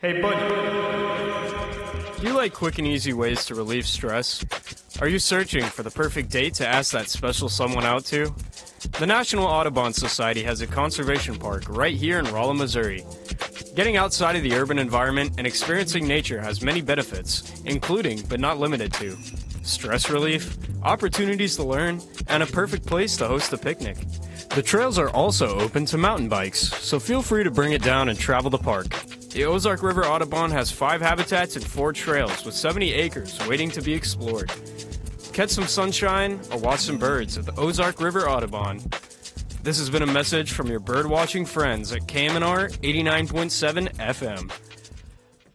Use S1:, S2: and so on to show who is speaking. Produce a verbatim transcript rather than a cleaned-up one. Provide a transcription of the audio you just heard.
S1: Hey, buddy.
S2: Do you like quick and easy ways to relieve stress? Are you searching for the perfect date to ask that special someone out to? The National Audubon Society has a conservation park right here in Rolla, Missouri. Getting outside of the urban environment and experiencing nature has many benefits, including, but not limited to, stress relief, opportunities to learn, and a perfect place to host a picnic. The trails are also open to mountain bikes, so feel free to bring it down and travel the park. The Ozark River Audubon has five habitats and four trails with seventy acres waiting to be explored. Catch some sunshine or watch some birds at the Ozark River Audubon. This has been a message from your bird watching friends at K M N R eighty-nine point seven F M.